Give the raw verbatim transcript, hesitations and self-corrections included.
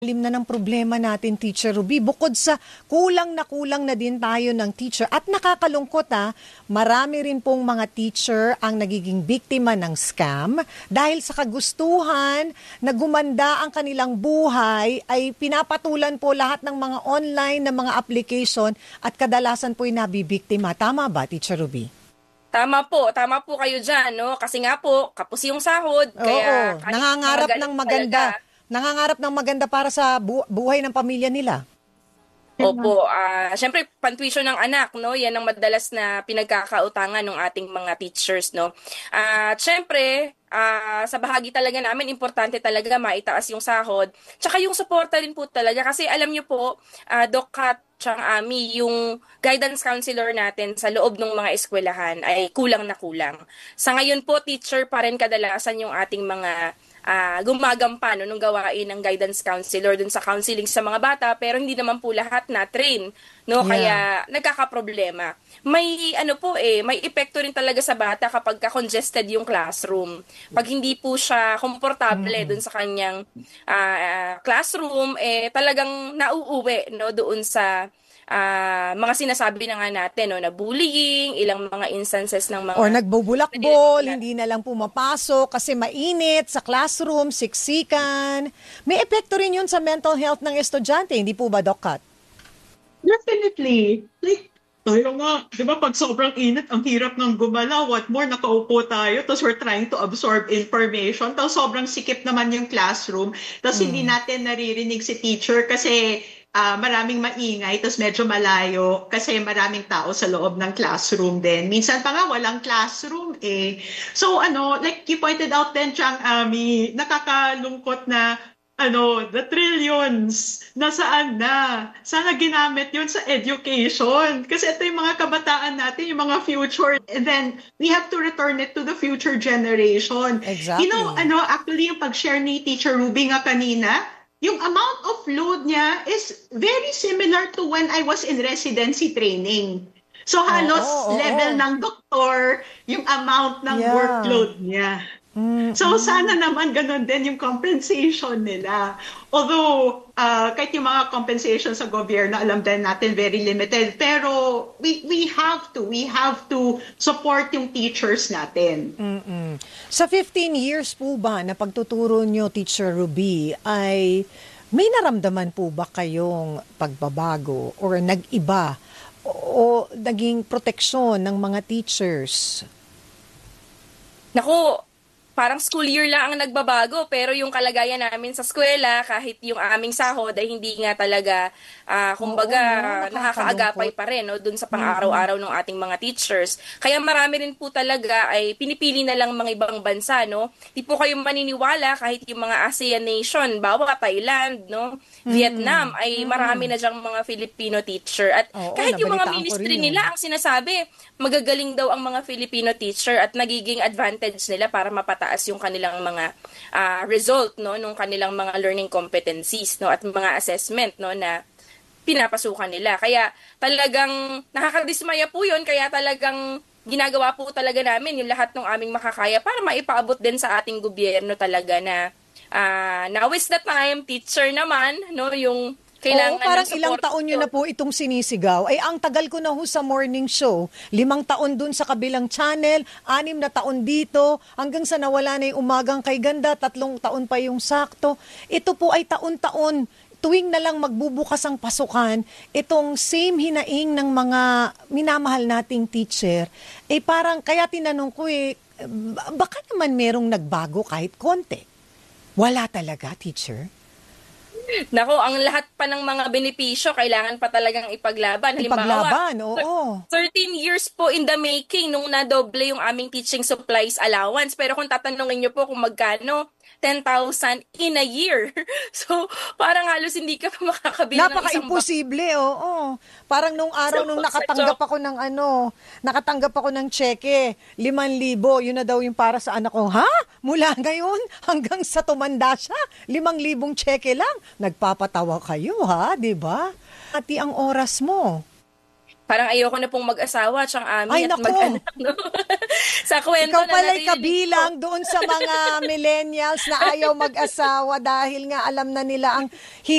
Lim na ng problema natin, Teacher Ruby. Bukod sa kulang na kulang na din tayo ng teacher at nakakalungkot ha, marami rin pong mga teacher ang nagiging biktima ng scam dahil sa kagustuhan na gumanda ang kanilang buhay ay pinapatulan po lahat ng mga online na mga application at kadalasan po ay nabibiktima. Tama ba, Teacher Ruby? Tama po, tama po kayo dyan, no? Kasi nga po, kapos yung sahod, kaya Oo, nangangarap ng maganda. talaga. Nangangarap ng maganda para sa bu- buhay ng pamilya nila. Opo, ah syempre pantuition ng anak, no? Yan ang madalas na pinagkakautangan ng ating mga teachers, no? At syempre, ah sa bahagi talaga namin importante talaga maitaas yung sahod. Tsaka yung suporta rin po talaga kasi alam niyo po, uh, Doc Kat tsang Ami, yung guidance counselor natin sa loob ng mga eskwelahan ay kulang na kulang. Sa ngayon po, teacher pa rin kadalasan yung ating mga Uh, gumagampa no, nung gawain ng guidance counselor dun sa counseling sa mga bata, pero hindi naman po lahat na train, no? Yeah. Kaya nagkakaproblema. May ano po eh, may epekto rin talaga sa bata kapag ka-congested yung classroom. Pag hindi po siya komportable mm-hmm. dun sa kanyang uh, classroom, eh talagang nauuwi no doon sa Uh, mga sinasabi na nga natin, no, na bullying, ilang mga instances ng mga... Or nagbubulakbol, hindi na lang pumapasok kasi mainit sa classroom, siksikan. May epekto rin yun sa mental health ng estudyante, hindi po ba, Doc Kat? Definitely. Like, tayo nga, di ba pag sobrang init, ang hirap ng gumalaw. What more, nakaupo tayo, tapos we're trying to absorb information, tapos sobrang sikip naman yung classroom, tapos mm. hindi natin naririnig si teacher kasi Uh, maraming maingay, tapos medyo malayo kasi maraming tao sa loob ng classroom din. Minsan pa nga walang classroom eh. So ano, like you pointed out din, Chang Ami, nakakalungkot na ano, the trillions, nasaan na? Sana ginamit yun sa education. Kasi ito yung mga kabataan natin, yung mga future. And then, we have to return it to the future generation. Exactly. You know, ano, actually yung pag-share ni Teacher Ruby nga kanina, yung amount of load niya is very similar to when I was in residency training. So halos oh, oh, level oh. ng doktor, yung amount ng yeah. workload niya. Mm-hmm. So sana naman ganun din yung compensation nila. Although, uh, kahit yung mga compensation sa gobyerno, alam din natin very limited. Pero we we have to, we have to support yung teachers natin. Mm-mm. Sa fifteen years po ba na pagtuturo nyo, Teacher Ruby, ay may naramdaman po ba kayong pagbabago or nag-iba o, o naging proteksyon ng mga teachers? Naku, parang school year lang ang nagbabago, pero yung kalagayan namin sa eskwela, kahit yung aming sahod ay hindi nga talaga, uh, kumbaga, Oo, no, nakakaagapay pa rin no, dun sa pang-araw-araw ng ating mga teachers. Kaya marami rin po talaga ay pinipili na lang mga ibang bansa, no? Di po kayo maniniwala kahit yung mga ASEAN nation, bawa Thailand, no? Mm-hmm. Vietnam, ay marami mm-hmm. na dyang mga Filipino teacher. At Oo, kahit yung mga ministry nila, ang sinasabi, magagaling daw ang mga Filipino teacher at nagiging advantage nila para mapataas yung kanilang mga uh, result no nung kanilang mga learning competencies no at mga assessment no na pinapasukan nila. Kaya talagang nakakadismaya po 'yon, kaya talagang ginagawa po talaga namin yung lahat ng aming makakaya para maipaabot din sa ating gobyerno talaga na uh, now is the time, teacher naman no yung kailangan. Oo, parang ilang taon nyo na po itong sinisigaw. Ay, ang tagal ko na ho sa morning show. Limang taon dun sa kabilang channel, anim na taon dito, hanggang sa nawala na yung umagang kay ganda, tatlong taon pa yung sakto. Ito po ay taon-taon. Tuwing na lang magbubukas ang pasukan, itong same hinaing ng mga minamahal nating teacher, eh parang, kaya tinanong ko eh, baka naman merong nagbago kahit konti. Wala talaga, teacher? Nako, ang lahat pa ng mga benepisyo kailangan pa talagang ipaglaban. Halimbawa, ipaglaban, oo. thirteen years po in the making nung nadoble yung aming teaching supplies allowance. Pero kung tatanungin niyo po kung magkano, ten thousand in a year. So, parang halos hindi ka pa makakabili ng isang napaka-imposible, oo. Parang nung araw, nung nakatanggap ako ng ano, nakatanggap ako ng cheque, limang libo, yun na daw yung para sa anak ko. Ha? Mula ngayon hanggang sa tumanda siya, limang libong cheque lang. Nagpapatawa kayo, ha? Diba? Ati ang oras mo. Parang ayoko na pong mag-asawa, tsang Ay, Ami, at naku. mag-anak, no? Sa kwento Ikaw na pala'y narinig kabilang ko. doon sa mga millennials na ayaw mag-asawa dahil nga alam na nila ang